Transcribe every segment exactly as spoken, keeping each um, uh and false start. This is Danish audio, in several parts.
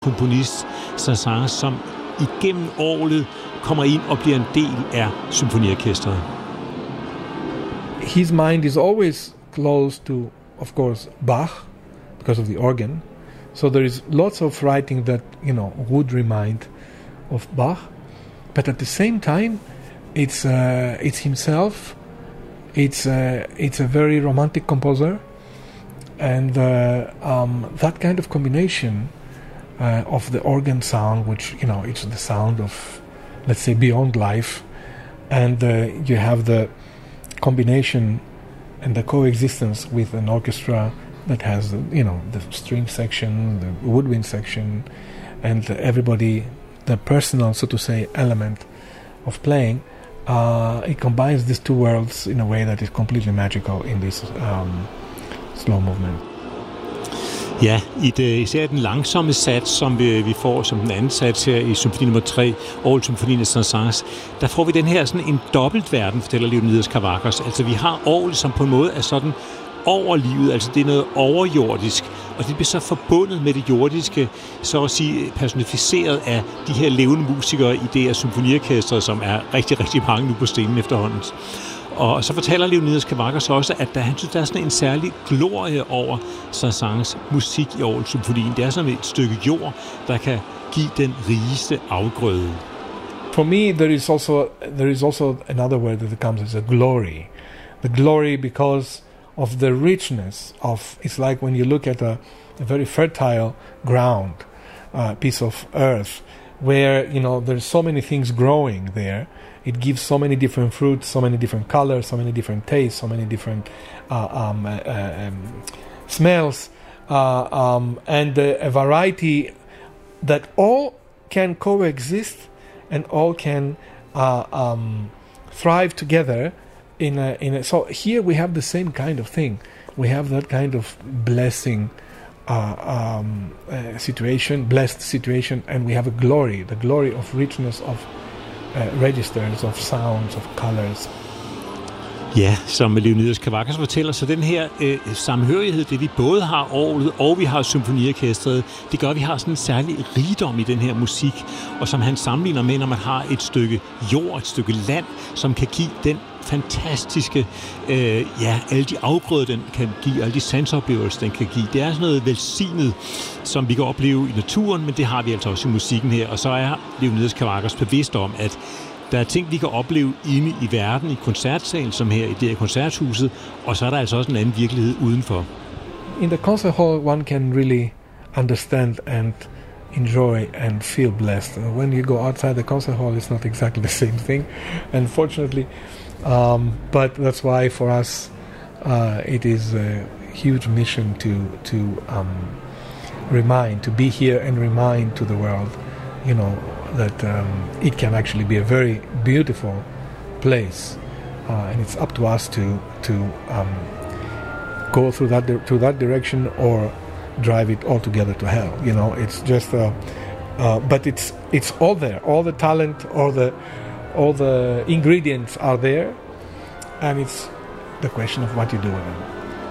komponist Saint-Saëns, som igennem året kommer ind og bliver en del af symfoniorkestret. His mind is always close to, of course, Bach, because of the organ. So there is lots of writing that, you know, would remind of Bach, but at the same time, it's uh, it's himself. It's uh, it's a very romantic composer, and uh, um, that kind of combination uh, of the organ sound, which, you know, it's the sound of, let's say, beyond life, and uh, you have the combination and the coexistence with an orchestra that has, you know, the string section, the woodwind section, and everybody, the personal, so to say, element of playing. Uh, it combines these two worlds in a way that is completely magical in this um, slow movement. Ja, i det, især den langsomme sats, som vi, vi får som den anden sats her i symfoni nummer tre, Orgelsymfonien af Saint-Saëns, der får vi den her sådan en dobbelt verden, fortæller Leonidas Kavakos. Altså vi har orgel, som på en måde er sådan over livet, altså det er noget overjordisk, og det bliver så forbundet med det jordiske, så at sige personificeret af de her levende musikere i det her symfoniorkestret, som er rigtig, rigtig mange nu på scenen efterhånden. Og så fortæller Leonidas Kavakos også, at der, han synes, der er sådan en særlig glorie over Saint-Saëns musik i Orgelsymfonien. Det er som et stykke jord, der kan give den rigeste afgrøde. For me, there is also there is also another word that comes as a glory. The glory because of the richness of, it's like when you look at a, a very fertile ground, uh, piece of earth, where, you know, there's so many things growing there. It gives so many different fruits, so many different colors, so many different tastes, so many different uh, um, uh, um, smells, uh, um, and uh, a variety that all can coexist and all can uh, um, thrive together. In a, in a, so here we have the same kind of thing. We have that kind of blessing uh, um, uh, situation, blessed situation, and we have a glory, the glory of richness of uh, registers, of sounds, of colors. Ja, som Leonidas Kavakos fortæller, så den her øh, samhørighed, det vi både har orglet og vi har symfoniorkestret, det gør, at vi har sådan en særlig rigdom i den her musik, og som han sammenligner med, når man har et stykke jord, et stykke land, som kan give den fantastiske, øh, ja, alle de afgrøder, den kan give, alle de sansoplevelser, den kan give. Det er sådan noget velsignet, som vi kan opleve i naturen, men det har vi altså også i musikken her, og så er Leonidas Kavakos bevidst om, at der er ting, vi kan opleve inde i verden, i koncertsalen, som her i det her koncerthuset, og så er der altså også en anden virkelighed udenfor. In the concert hall, one can really understand and enjoy and feel blessed. When you go outside the concert hall, it's not exactly the same thing, unfortunately. Um, but that's why for us, uh, it is a huge mission to to um, remind, to be here and remind to the world, you know, that um, it can actually be a very beautiful place, uh, and it's up to us to to um, go through that di- to that direction or drive it altogether to hell. You know, it's just, uh, uh, but it's it's all there. All the talent, all the all the ingredients are there, and it's the question of what you do with them.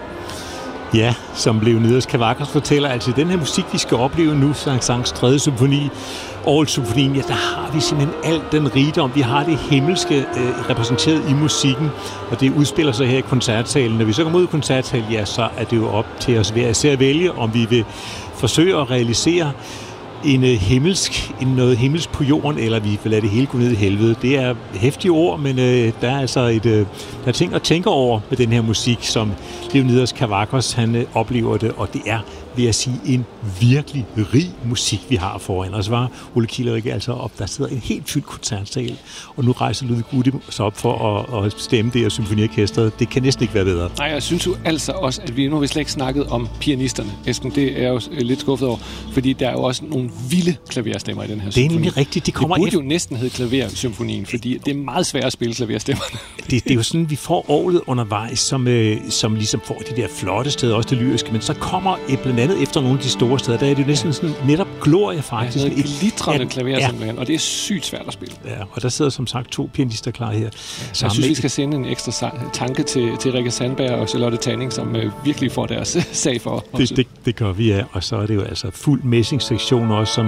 Ja, som Leonidas Kavakos fortæller, altså den her musik, vi skal opleve nu, Saint-Saëns tredje symfoni, Orgelsymfonien, ja, der har vi simpelthen alt den rigdom. Vi har det himmelske øh, repræsenteret i musikken, og det udspiller sig her i koncertsalen. Når vi så kommer ud i koncertsalen, ja, så er det jo op til os hver især at vælge, om vi vil forsøge at realisere en øh, himmelsk, en noget himmelsk på jorden, eller vi vil lade det hele gå ned i helvede. Det er hæftige ord, men øh, der er altså et, øh, der er ting at tænke over med den her musik, som Leonidas Kavakos, han øh, oplever det, og det er, vil jeg sige, en virkelig rig musik, vi har foran os. Var Ole Kielerik altså op, der sidder en helt fyldt koncertsal, og nu rejser Ludvig Gude sig op for at, at stemme det her symfoniorkestret. Det kan næsten ikke være bedre. Nej, jeg synes jo altså også, at vi nu har vi slet ikke snakket om pianisterne. Esben, det er jeg jo lidt skuffet over, fordi der er jo også nogle vilde klaverstemmer i den her symfoni. Det er nemlig rigtigt. Det, kommer det burde efter... jo næsten hedde klaversymfonien, fordi det er meget svært at spille klaverstemmerne. det, det er jo sådan, vi får orglet undervejs, som, øh, som ligesom får de der flotte steder, også det lyriske, men så kommer et blandt andet andet efter nogle af de store steder, der er det jo næsten sådan netop glorie faktisk. Ja, noget glitrende klaver ja. simpelthen, og det er sygt svært at spille. Ja, og der sidder som sagt to pianister klar her. Ja, jeg synes, vi skal sende en ekstra tanke til, til Rikke Sandberg og Charlotte Tanning, som øh, virkelig får deres sag for. Det, det, det gør vi, ja. Og så er det jo altså fuld messingsektion også, som